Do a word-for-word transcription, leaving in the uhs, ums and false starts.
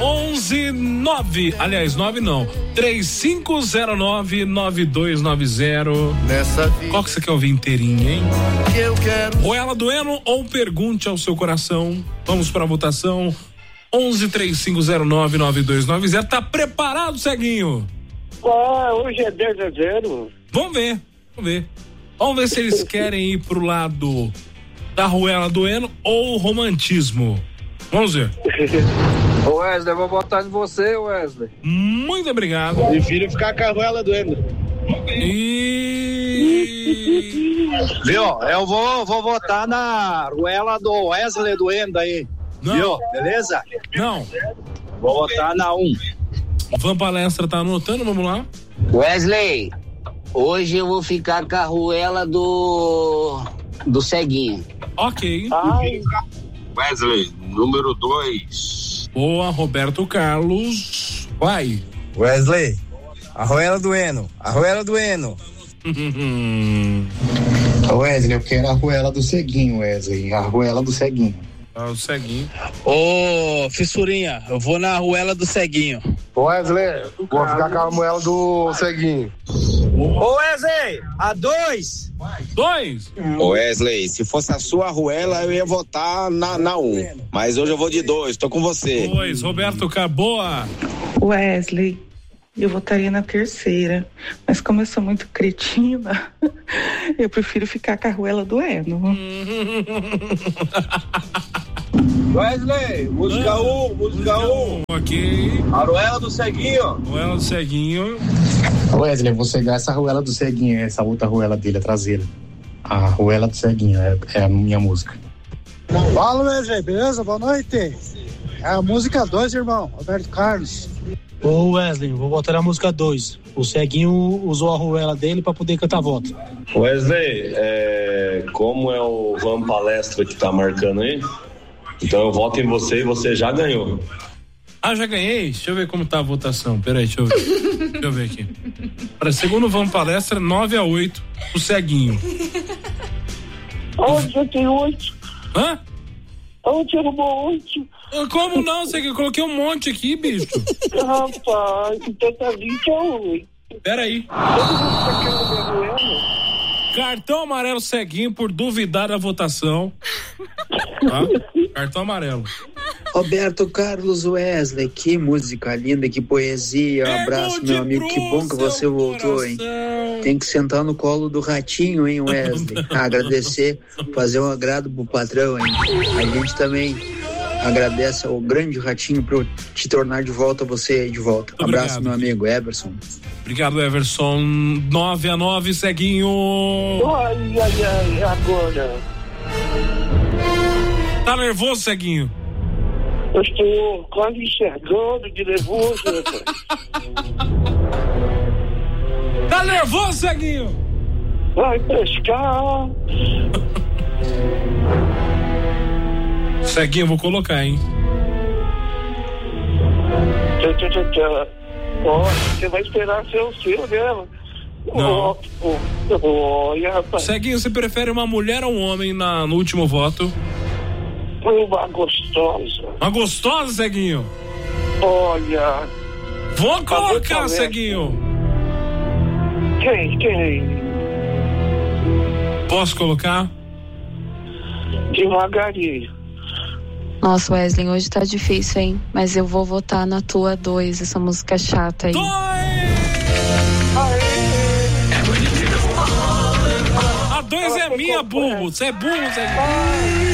onze nove, aliás, nove não, três cinco zero nove nove dois nove zero. Nessa vida. Qual que você quer ouvir inteirinho, hein? Que eu quero. Ruela do Eno ou Pergunte ao Seu Coração? Vamos para a votação. onze três cinco zero nove nove dois nove zero. Tá preparado, Ceguinho? Ah, hoje é dez a zero. Vamos ver, vamos ver. Vamos ver se eles querem ir pro lado da Ruela do Eno ou romantismo. Vamos ver. Ô Wesley, eu vou votar em você, Wesley. Muito obrigado. Prefiro ficar com a Ruela do Eno. E... Viu? Eu vou, vou votar na Ruela do Wesley do Endo aí. Não. Viu? Beleza? Não. Vou votar na um. O Van Palestra tá anotando, vamos lá. Wesley, hoje eu vou ficar com a Ruela do do Ceguinho. Ok. Ai, Wesley, número dois. Boa, Roberto Carlos. Vai. Wesley, a Ruela do Eno, a Ruela do Eno. Wesley, eu quero a Ruela do Ceguinho, Wesley. A Ruela do Ceguinho. Ah, o Ceguinho. Ô, fissurinha, eu vou na Ruela do Ceguinho. Wesley, vou ficar com a Ruela do Ceguinho. Ô Wesley, a dois. Dois. Wesley, se fosse a sua Ruela, eu ia votar na, na um. Mas hoje eu vou de dois, tô com você. Dois, Roberto Carboa. Wesley, eu votaria na terceira, mas como eu sou muito cretina, eu prefiro ficar com a Ruela do Eno. Wesley, música um, música um. Ok. A Ruela do Ceguinho. Ruela do Ceguinho. Wesley, eu vou cegar essa Ruela do Ceguinho, essa outra Ruela dele, a traseira. A Ruela do Ceguinho é, é a minha música. Fala, Wesley, beleza? Boa noite. É a música dois, irmão. Roberto Carlos. Ô Wesley, vou votar na música dois. O Ceguinho usou a Ruela dele pra poder cantar voto. Wesley, é, como é o Van Palestra que tá marcando aí, então eu voto em você e você já ganhou. Ah, já ganhei? Deixa eu ver como tá a votação. Peraí, deixa eu ver. Deixa eu ver aqui. Para segundo Van Palestra, nove a oito, o Ceguinho. onde eu tenho oito? Hã? Onde eu roubou oito? Como não, Ceguinho? Eu coloquei um monte aqui, bicho. Rapaz, então tá vinte a oito. Peraí. Todo mundo tá querendo minha Ruela? Cartão amarelo, Ceguinho, por duvidar da votação. Tá? Cartão amarelo. Roberto Carlos Wesley, que música linda, que poesia. Um É abraço, meu amigo, que bom que você voltou, coração. hein? Tem que sentar no colo do ratinho, hein, Wesley? Agradecer, fazer um agrado pro patrão, hein? A gente também agradece ao grande ratinho por te tornar de volta, você aí de volta. Um abraço, Obrigado. meu amigo Everson. Obrigado, Everson. nove a nove, Ceguinho. Ai, ai, ai, agora. Tá nervoso, Ceguinho? Eu estou quase enxergando de nervoso. Tá nervoso, Ceguinho? Vai pescar. Ceguinho, eu vou colocar, hein? Tchau, tchau, tchau, tchau. Ó, você vai esperar ser o seu dela. Não. Ó, ó, olha, rapaz. Ceguinho, você prefere uma mulher ou um homem na, no último voto? Uma gostosa. Uma gostosa, Ceguinho? Olha. Vou colocar, Palestra. Ceguinho. Quem? Quem? Posso colocar? Devagarinho. Nossa, Wesley, hoje tá difícil, hein? Mas eu vou votar na tua dois, essa música chata aí. Dois! A dois é minha, burro. Você é burro, Ceguinho.